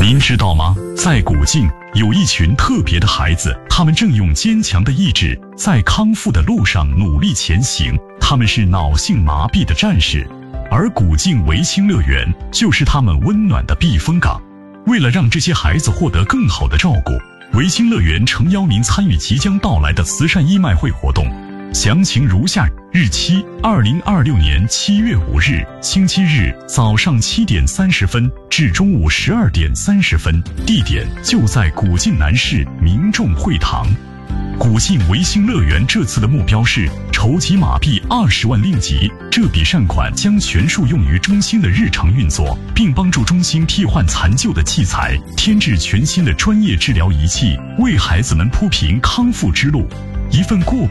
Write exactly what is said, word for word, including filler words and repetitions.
您知道吗？在古晋有一群特别的孩子，他们正用坚强的意志在康复的路上努力前行。他们是脑性麻痹的战士，而古晋维新乐园就是他们温暖的避风港。为了让这些孩子获得更好的照顾，维新乐园诚邀您参与即将到来的慈善义卖会活动。详情如下：日期二零二六年七月五日，星期日，早上七点三十分至中午十二点三十分，地点就在古晋南市民众会堂。古晋维新乐园这次的目标是筹集马币二十万令吉，这笔善款将全数用于中心的日常运作，并帮助中心替换残旧的器材，添置全新的专业治疗仪器，为孩子们铺平康复之路。一份过